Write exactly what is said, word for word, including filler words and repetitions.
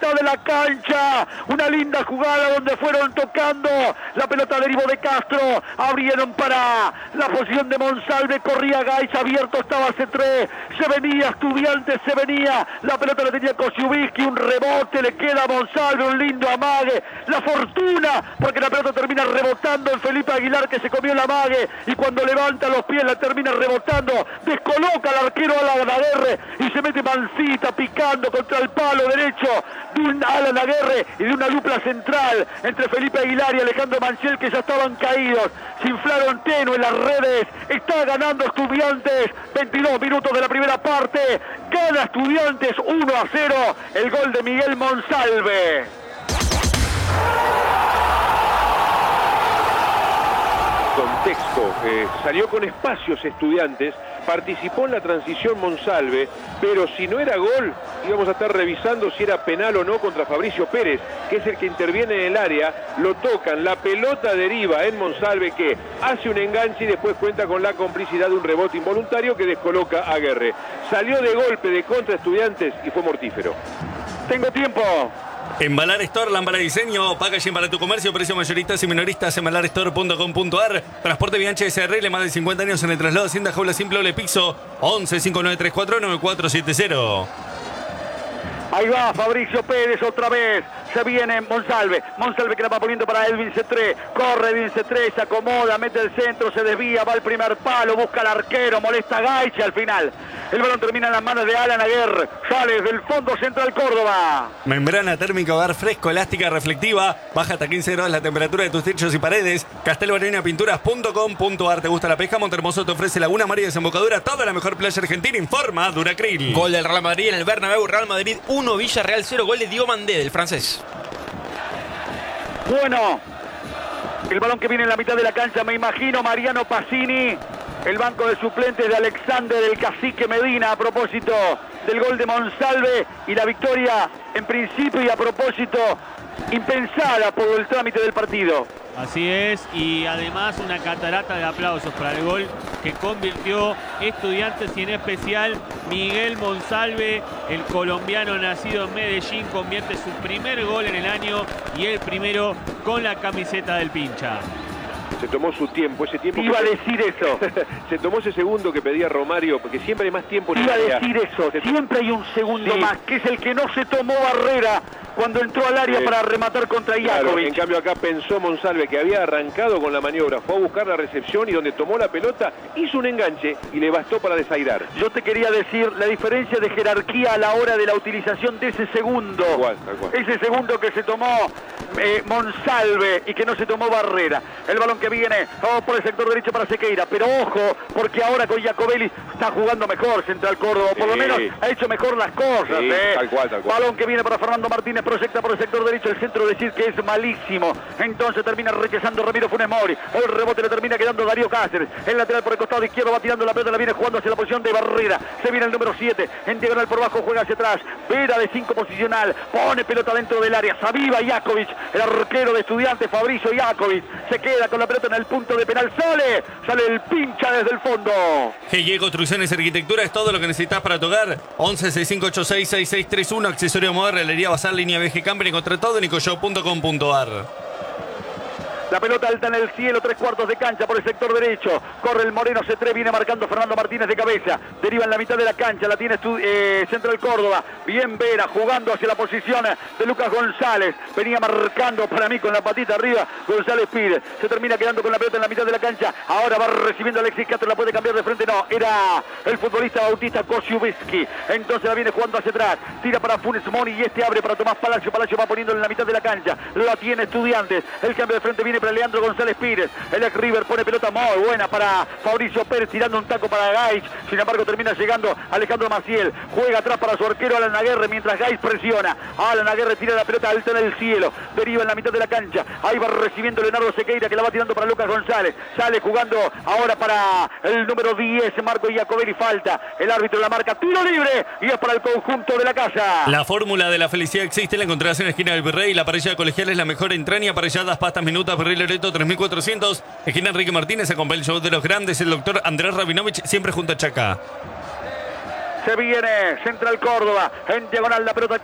mitad de la cancha. Una linda jugada donde fueron tocando. La pelota derivó de Castro. Abrieron para la posición de Monsalve. Corría Gais, abierto estaba C tres. Se venía Estudiantes, se venía. La pelota la tenía Kosiubiski. Un rebote, le queda a Monsalve. Un lindo amague. La fortuna, porque la pelota termina rebotando en Felipe Aguilar, que se comió el amague. Y cuando levanta los pies la termina rebotando. Descoloca al arquero Alan Aguerre y se mete Mancita picando contra el palo derecho de un Alan Aguerre y de una dupla central entre Felipe Aguilar y Alejandro Manciel, que ya estaban caídos. Se inflaron tenue en las redes. Está ganando Estudiantes. veintidós minutos de la primera parte. Gana Estudiantes uno a cero. El gol de Miguel Monsalve. Contexto, eh, salió con espacios Estudiantes, participó en la transición Monsalve, pero si no era gol, íbamos a estar revisando si era penal o no contra Fabricio Pérez, que es el que interviene en el área. Lo tocan, la pelota deriva en Monsalve, que hace un enganche y después cuenta con la complicidad de un rebote involuntario que descoloca a Aguerre. Salió de golpe de contra Estudiantes y fue mortífero. Tengo tiempo. Embalar Store, lámpara de diseño, packaging para tu comercio, precio mayoristas y minoristas, embalar store punto com punto ar. Transporte Bianchi S R L, más de cincuenta años en el traslado, Hacienda Jaula Simple Ole Piso, once cinco nueve tres cuatro nueve cuatro siete cero. Ahí va Fabricio Pérez otra vez. Se viene Monsalve. Monsalve que la va poniendo para Edwin C tres. Corre Edwin C tres, se acomoda, mete el centro, se desvía, va al primer palo, busca al arquero, molesta a Gais y al final el balón termina en las manos de Alan Aguerre. Sale desde el fondo central Córdoba. Membrana térmica, hogar fresco, elástica, reflectiva. Baja hasta quince grados la temperatura de tus techos y paredes. Castelbarina Pinturas punto com punto ar. ¿Te gusta la pesca? Montermoso te ofrece Laguna María Desembocadura, toda la mejor playa argentina. Informa Duracril. Gol del Real Madrid en el Bernabéu. Real Madrid uno, Villarreal cero. Gol de Diego Mandé, del francés. Bueno, el balón que viene en la mitad de la cancha, me imagino Mariano Pacini, el banco de suplentes de Alexander el Cacique Medina, a propósito del gol de Monsalve y la victoria en principio y a propósito impensada por el trámite del partido. Así es, y además una catarata de aplausos para el gol que convirtió Estudiantes y en especial Miguel Monsalve, el colombiano nacido en Medellín, convierte su primer gol en el año y el primero con la camiseta del Pincha. Se tomó su tiempo, ese tiempo... Iba que... a decir eso. Se tomó ese segundo que pedía Romario, porque siempre hay más tiempo en el Iba a área. decir eso, Se... siempre hay un segundo sí. más, que es el que no se tomó Barrera cuando entró al área sí. para rematar contra Claro, Iakovic. en cambio acá pensó Monsalve, que había arrancado con la maniobra, fue a buscar la recepción y donde tomó la pelota, hizo un enganche y le bastó para desairar. Yo te quería decir la diferencia de jerarquía a la hora de la utilización de ese segundo. Tal cual, tal cual. Ese segundo que se tomó eh, Monsalve y que no se tomó Barrera. El balón que viene, vamos por el sector derecho para Sequeira, pero ojo, porque ahora con Jacobelli está jugando mejor Central Córdoba, por Sí. lo menos ha hecho mejor las cosas. Sí, eh. tal cual, tal cual. Balón que viene para Fernando Martínez, proyecta por el sector derecho, el centro decir que es malísimo. Entonces termina rechazando Ramiro Funes Mori. El rebote le termina quedando Darío Cáceres. El lateral por el costado izquierdo va tirando la pelota, la viene jugando hacia la posición de Barrera. Se viene el número siete, en diagonal por bajo, juega hacia atrás. Vera de cinco posicional, pone pelota dentro del área. Saviva Iakovic, el arquero de Estudiantes, Fabricio Iakovic. Se queda con la pelota en el punto de penal. Sale, sale el Pincha desde el fondo. G Y Construcciones y Arquitectura es todo lo que necesitas para tu hogar. once sesenta y cinco ochenta y seis sesenta y seis treinta y uno. Accesorio moderno, galería Bazar, línea V G Camper. Encontré todo en nicoshop punto com punto ar. La pelota alta en el cielo, tres cuartos de cancha por el sector derecho. Corre el Moreno C tres, viene marcando Fernando Martínez de cabeza. Deriva en la mitad de la cancha, la tiene eh, Central Córdoba. Bien Vera, jugando hacia la posición de Lucas González. Venía marcando para mí con la patita arriba González Pires. Se termina quedando con la pelota en la mitad de la cancha. Ahora va recibiendo Alexis Castro, la puede cambiar de frente. No, era el futbolista Bautista Kosiubiski. Entonces la viene jugando hacia atrás. Tira para Funes Mori y este abre para Tomás Palacio. Palacio va poniendo en la mitad de la cancha. La tiene Estudiantes. El cambio de frente viene para Leandro González Pires. El ex River pone pelota muy buena para Fabricio Pérez, tirando un taco para Gais. Sin embargo termina llegando Alejandro Maciel. Juega atrás para su arquero Alan Aguerre mientras Gais presiona. Alan Aguerre tira la pelota alta en el cielo. Deriva en la mitad de la cancha. Ahí va recibiendo Leonardo Sequeira, que la va tirando para Lucas González. Sale jugando ahora para el número diez, Marco Iacobelli. Falta. El árbitro la marca. Tiro libre. Y es para el conjunto de la casa. La fórmula de la felicidad existe. La encontrarás en la esquina del Virrey. La parrilla colegial es la mejor entraña. Parrilladas, pastas, minutas, Virrey Loreto tres mil cuatrocientos. Esquina Enrique Martínez. Acompaña el show de los grandes. El doctor Andrés Rabinovich, siempre junto a Chacá. Se viene Central Córdoba. En diagonal la pelota.